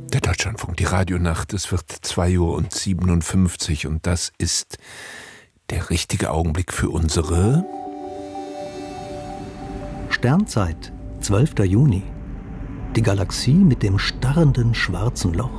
Der Deutschlandfunk, die Radionacht, es wird 2:57 Uhr und das ist der richtige Augenblick für unsere Sternzeit, 12. Juni. Die Galaxie mit dem starrenden schwarzen Loch.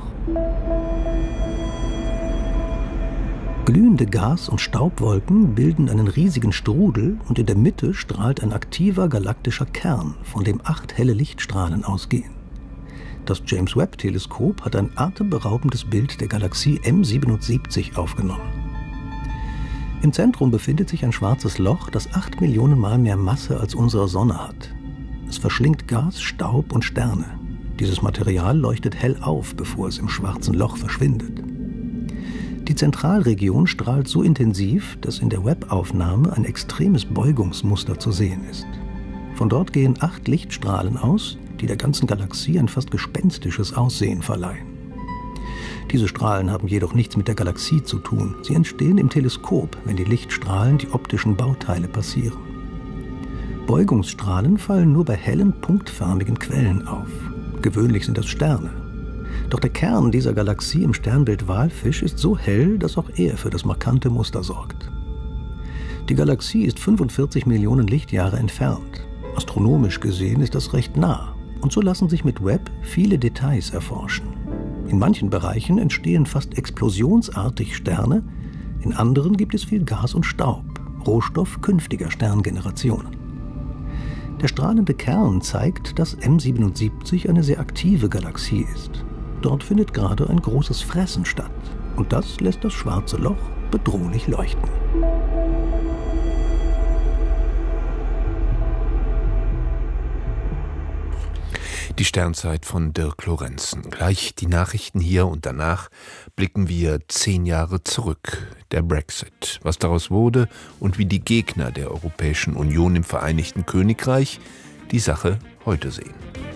Glühende Gas- und Staubwolken bilden einen riesigen Strudel und in der Mitte strahlt ein aktiver galaktischer Kern, von dem 8 helle Lichtstrahlen ausgehen. Das James-Webb-Teleskop hat ein atemberaubendes Bild der Galaxie M77 aufgenommen. Im Zentrum befindet sich ein schwarzes Loch, das 8 Millionen Mal mehr Masse als unsere Sonne hat. Es verschlingt Gas, Staub und Sterne. Dieses Material leuchtet hell auf, bevor es im schwarzen Loch verschwindet. Die Zentralregion strahlt so intensiv, dass in der Webb-Aufnahme ein extremes Beugungsmuster zu sehen ist. Von dort gehen 8 Lichtstrahlen aus, die der ganzen Galaxie ein fast gespenstisches Aussehen verleihen. Diese Strahlen haben jedoch nichts mit der Galaxie zu tun. Sie entstehen im Teleskop, wenn die Lichtstrahlen die optischen Bauteile passieren. Beugungsstrahlen fallen nur bei hellen, punktförmigen Quellen auf. Gewöhnlich sind das Sterne. Doch der Kern dieser Galaxie im Sternbild Walfisch ist so hell, dass auch er für das markante Muster sorgt. Die Galaxie ist 45 Millionen Lichtjahre entfernt. Astronomisch gesehen ist das recht nah. Und so lassen sich mit Webb viele Details erforschen. In manchen Bereichen entstehen fast explosionsartig Sterne, in anderen gibt es viel Gas und Staub, Rohstoff künftiger Sterngenerationen. Der strahlende Kern zeigt, dass M77 eine sehr aktive Galaxie ist. Dort findet gerade ein großes Fressen statt. Und das lässt das schwarze Loch bedrohlich leuchten. Die Sternzeit von Dirk Lorenzen. Gleich die Nachrichten hier und danach blicken wir 10 Jahre zurück. Der Brexit, was daraus wurde und wie die Gegner der Europäischen Union im Vereinigten Königreich die Sache heute sehen.